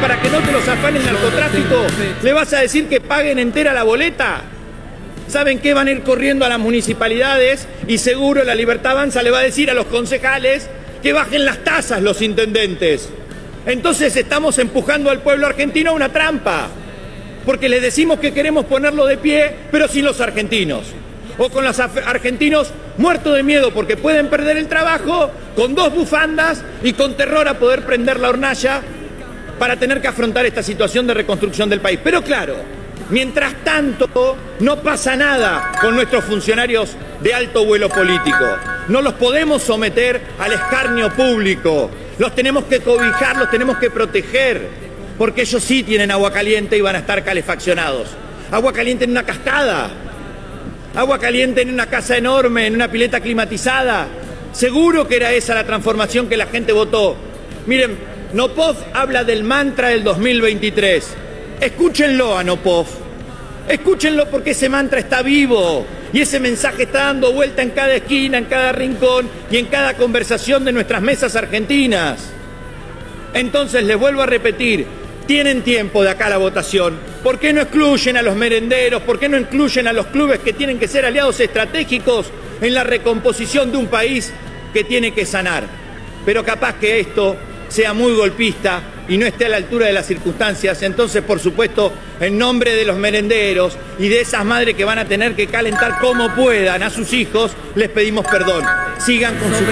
para que no te los afane el narcotráfico, ¿le vas a decir que paguen entera la boleta? ¿Saben qué? Van a ir corriendo a las municipalidades y seguro la Libertad Avanza le va a decir a los concejales que bajen las tasas los intendentes. Entonces estamos empujando al pueblo argentino a una trampa, porque les decimos que queremos ponerlo de pie, pero sin los argentinos. O con los argentinos muertos de miedo porque pueden perder el trabajo, con 2 bufandas y con terror a poder prender la hornalla para tener que afrontar esta situación de reconstrucción del país. Pero claro, mientras tanto no pasa nada con nuestros funcionarios de alto vuelo político. No los podemos someter al escarnio público. Los tenemos que cobijar, los tenemos que proteger, porque ellos sí tienen agua caliente y van a estar calefaccionados. Agua caliente en una cascada, agua caliente en una casa enorme, en una pileta climatizada. Seguro que era esa la transformación que la gente votó. Miren, Nopov habla del mantra del 2023. Escúchenlo a Nopov. Escúchenlo porque ese mantra está vivo y ese mensaje está dando vuelta en cada esquina, en cada rincón y en cada conversación de nuestras mesas argentinas. Entonces les vuelvo a repetir, tienen tiempo de acá a la votación. ¿Por qué no excluyen a los merenderos? ¿Por qué no incluyen a los clubes que tienen que ser aliados estratégicos en la recomposición de un país que tiene que sanar? Pero capaz que esto sea muy golpista y no esté a la altura de las circunstancias. Entonces, por supuesto, en nombre de los merenderos y de esas madres que van a tener que calentar como puedan a sus hijos, les pedimos perdón. Sigan con su